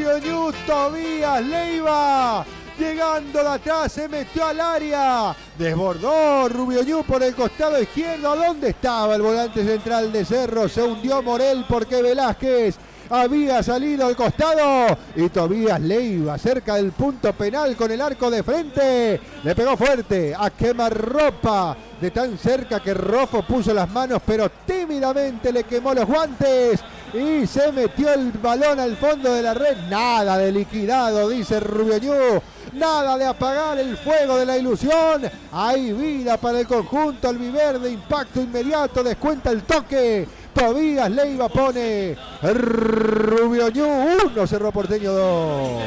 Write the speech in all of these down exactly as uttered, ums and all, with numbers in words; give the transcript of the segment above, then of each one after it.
Rubio Ñu, Tobías Leiva. Llegando de atrás, se metió al área. Desbordó Rubio Ñu por el costado izquierdo. ¿Dónde estaba el volante central de Cerro? Se hundió Morel porque Velázquez había salido al costado. Y Tobías Leiva cerca del punto penal con el arco de frente. Le pegó fuerte a quemarropa. De tan cerca que Rofo puso las manos, pero tímidamente le quemó los guantes. Y se metió el balón al fondo de la red. Nada de liquidado, dice Rubio Ñu. Nada de apagar el fuego de la ilusión. Hay vida para el conjunto albiverde. Impacto inmediato. Descuenta el toque. Tobías Leiva pone Rubio Ñu uno, Cerro Porteño dos.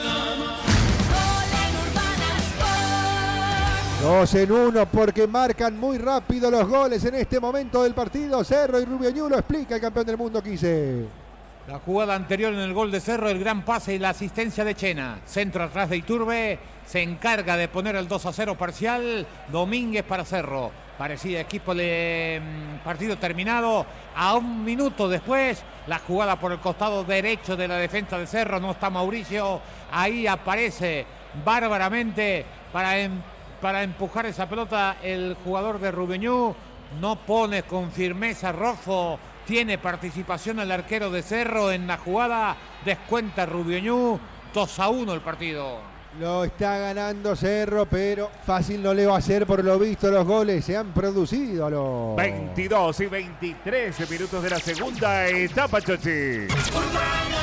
Dos en uno porque marcan muy rápido los goles en este momento del partido. Cerro y Rubio Ñu, lo explica el campeón del mundo Quise. La jugada anterior en el gol de Cerro, el gran pase y la asistencia de Chena. Centro atrás de Iturbe, se encarga de poner el dos a cero parcial. Domínguez para Cerro. Parecía equipo de partido terminado. A un minuto después, la jugada por el costado derecho de la defensa de Cerro. No está Mauricio. Ahí aparece bárbaramente para, em, para empujar esa pelota el jugador de Rubio Ñu. No pone con firmeza Rofo. Tiene participación el arquero de Cerro en la jugada. Descuenta Rubio Ñu. dos a uno el partido. Lo está ganando Cerro, pero fácil no le va a ser por lo visto. Los goles se han producido a los veintidós y veintitrés minutos de la segunda etapa, Chochi. Urbana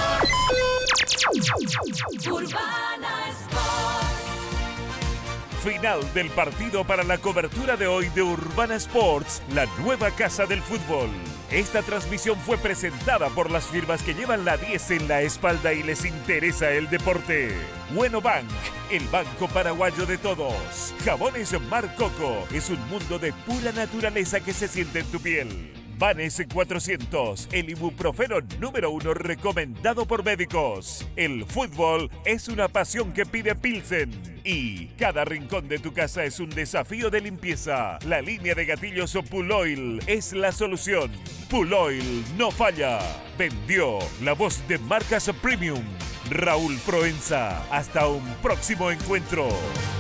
Sports. Urbana Sports. Final del partido para la cobertura de hoy de Urbana Sports, la nueva casa del fútbol. Esta transmisión fue presentada por las firmas que llevan la diez en la espalda y les interesa el deporte. Bueno Bank, el banco paraguayo de todos. Jabones Mar Coco, es un mundo de pura naturaleza que se siente en tu piel. Vanes cuatrocientos, el ibuprofeno número uno recomendado por médicos. El fútbol es una pasión que pide Pilsen. Y cada rincón de tu casa es un desafío de limpieza. La línea de gatillos Puloil es la solución. Puloil no falla. Vendió la voz de marcas premium. Raúl Proenza. Hasta un próximo encuentro.